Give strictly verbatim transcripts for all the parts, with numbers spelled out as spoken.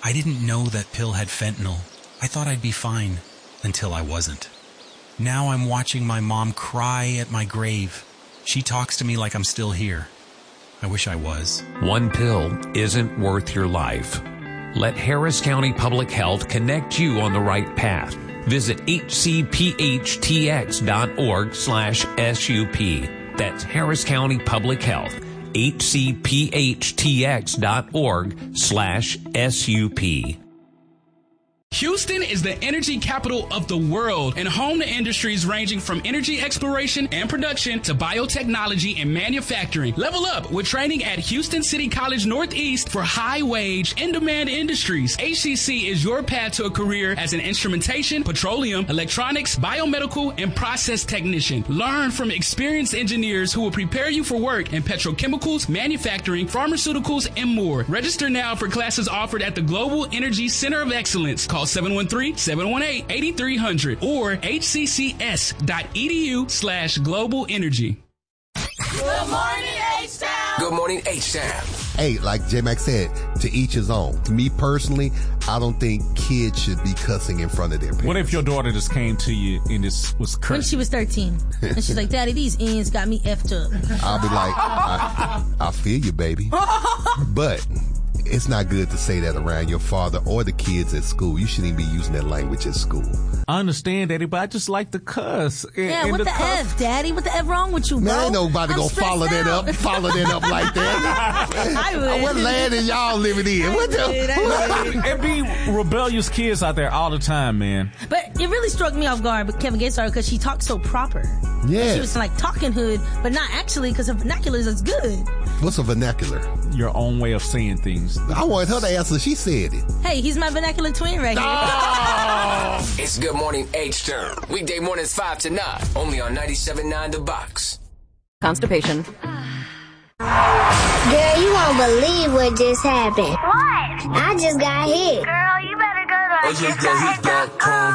I didn't know that pill had fentanyl. I thought I'd be fine, until I wasn't. Now I'm watching my mom cry at my grave. She talks to me like I'm still here. I wish I was. One pill isn't worth your life. Let Harris County Public Health connect you on the right path. Visit H C P H T X dot org slash S U P. That's Harris County Public Health. H C P H T X dot org slash S U P. Houston is the energy capital of the world and home to industries ranging from energy exploration and production to biotechnology and manufacturing. Level up with training at Houston City College Northeast for high-wage, in-demand industries. H C C is your path to a career as an instrumentation, petroleum, electronics, biomedical, and process technician. Learn from experienced engineers who will prepare you for work in petrochemicals, manufacturing, pharmaceuticals, and more. Register now for classes offered at the Global Energy Center of Excellence. Call seven one three, seven one eight, eight three zero zero or H C C S dot E D U slash global energy. Good morning, H-Town. Good morning, H-Town. Hey, like J-Mac said, to each his own. To me personally, I don't think kids should be cussing in front of their parents. What if your daughter just came to you and this was cursing? When she was thirteen. And she's like, Daddy, these ends got me effed up. I'll be like, I, I feel you, baby. But it's not good to say that around your father or the kids at school. You shouldn't even be using that language at school. I understand, Daddy, but I just like to cuss. And, yeah, and what the, the cuss- F, Daddy? What the F wrong with you, bro? Man, ain't nobody I'm gonna follow that out. up, follow that up like that. I would. What land are y'all living in? What the? It be rebellious kids out there all the time, man. But it really struck me off guard with Kevin Gates because she talked so proper. Yeah. She was like talking hood, but not actually because her vernacular is good. What's a vernacular? Your own way of saying things. I wanted her to answer. She said it. Hey, he's my vernacular twin right here. Oh! It's Good Morning H-Town. Weekday mornings five to nine. Only on ninety-seven point nine The Box. Constipation. Girl, you won't believe what just happened. What? I just got hit. Girl, you better go to I just got hit dot com.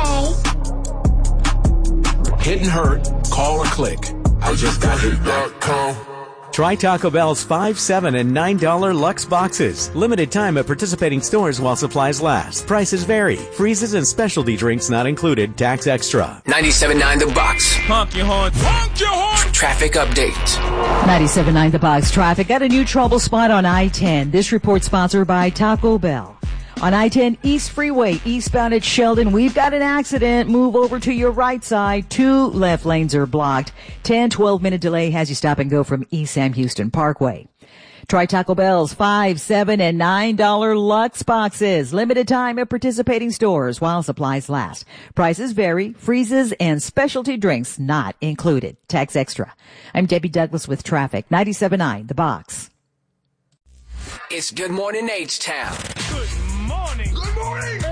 Okay. Hit and hurt. Call or click. I just got hit dot com. Try Taco Bell's five, seven, and nine dollar Lux boxes. Limited time at participating stores while supplies last. Prices vary. Freezes and specialty drinks not included. Tax extra. ninety-seven point nine The Box. Honk your horn. Honk your horn. Traffic update. ninety-seven point nine The Box traffic at a new trouble spot on I ten. This report sponsored by Taco Bell. On I ten East Freeway, eastbound at Sheldon, we've got an accident. Move over to your right side. Two left lanes are blocked. ten, twelve minute delay has you stop and go from East Sam Houston Parkway. Try Taco Bell's five, seven, and nine dollar Lux boxes. Limited time at participating stores while supplies last. Prices vary. Freezes and specialty drinks not included. Tax extra. I'm Debbie Douglas with traffic. ninety-seven point nine The Box. It's Good Morning H-Town. Good morning. Good morning.